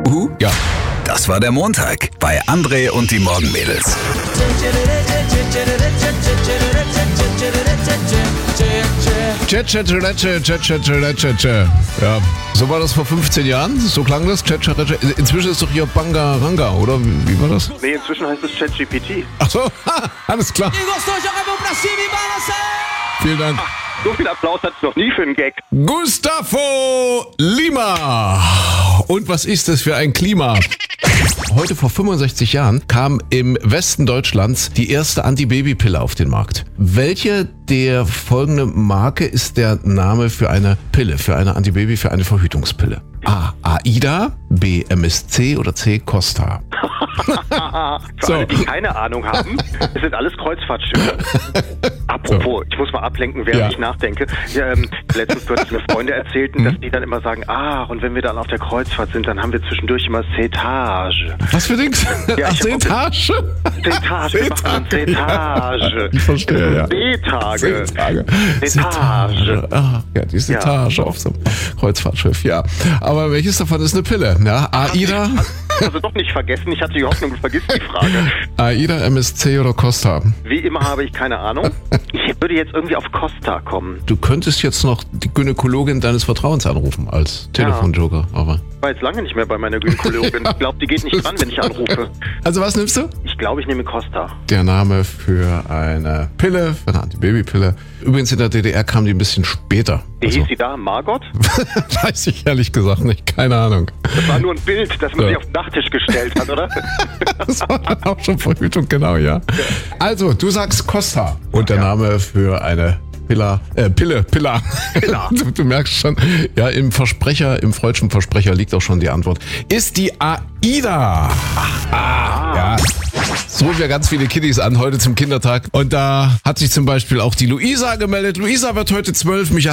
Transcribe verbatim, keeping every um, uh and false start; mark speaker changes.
Speaker 1: Uhu, ja. Das war der Montag bei André und die Morgenmädels.
Speaker 2: Ja, so war das vor fünfzehn Jahren, so klang das. Inzwischen ist doch hier Bangaranga, oder? Wie war das?
Speaker 3: Nee, inzwischen heißt es ChatGPT.
Speaker 2: Achso, alles klar. Vielen Dank.
Speaker 3: So viel Applaus hat es noch nie für einen Gag.
Speaker 2: Gustavo Lima. Und was ist das für ein Klima? Heute vor fünfundsechzig Jahren kam im Westen Deutschlands die erste Antibabypille auf den Markt. Welche der folgenden Marke ist der Name für eine Pille, für eine Antibaby, für eine Verhütungspille? A. Aida, B. M S C oder C. Costa?
Speaker 3: Für
Speaker 2: So.
Speaker 3: alle, die keine Ahnung haben, das sind alles Kreuzfahrtschiffe. Apropos,
Speaker 2: So.
Speaker 3: ich muss mal ablenken, während
Speaker 2: Ja.
Speaker 3: ich nachdenke. Ja, ähm, letztens gehört, dass mir Freunde erzählten, dass die dann immer sagen, ah, und wenn wir dann auf der Kreuzfahrt sind, dann haben wir zwischendurch immer Cetage.
Speaker 2: Was für Dings?
Speaker 3: Ja,
Speaker 2: Ach,
Speaker 3: ich hab auch-
Speaker 2: Etage?
Speaker 3: Cetage, wir machen dann Cetage.
Speaker 2: Ich verstehe, ja.
Speaker 3: B-Tage.
Speaker 2: Tage.
Speaker 3: Etage.
Speaker 2: Ah, ja, die ist
Speaker 3: Ja.
Speaker 2: Etage auf so einem Kreuzfahrtschiff, ja. Aber welches davon ist eine Pille? Ja, Aida,
Speaker 3: Also doch nicht vergessen, ich hatte die Hoffnung, du vergisst die Frage.
Speaker 2: Aida, M S C oder Costa?
Speaker 3: Wie immer habe ich keine Ahnung. Ich würde jetzt irgendwie auf Costa kommen.
Speaker 2: Du könntest jetzt noch die Gynäkologin deines Vertrauens anrufen als Telefonjoker, aber...
Speaker 3: Ich war jetzt lange nicht mehr bei meiner Gynäkologin. Ich glaube, die geht nicht dran, wenn ich anrufe.
Speaker 2: Also was nimmst du?
Speaker 3: Ich glaube, ich nehme Costa.
Speaker 2: Der Name für eine Pille, für eine Antibabypille. Übrigens in der D D R kam die ein bisschen später.
Speaker 3: Wie
Speaker 2: Also,
Speaker 3: hieß sie da? Margot?
Speaker 2: weiß ich ehrlich gesagt nicht, keine Ahnung.
Speaker 3: Das war nur ein Bild, das man
Speaker 2: Ja.
Speaker 3: sich auf den Nachttisch gestellt hat, oder?
Speaker 2: Das war dann auch schon Verhütung, genau, ja. Also, du sagst Costa. Und der
Speaker 3: Ja.
Speaker 2: Name für eine Pilla, äh, Pille, Pilla.
Speaker 3: Pilla.
Speaker 2: Du, du merkst schon, ja, im Versprecher, im freudschen Versprecher liegt auch schon die Antwort. Ist die Aida. Ah, ja. So rufen wir ganz viele Kiddies an heute zum Kindertag. Und da hat sich zum Beispiel auch die Luisa gemeldet. Luisa wird heute zwölf. Mich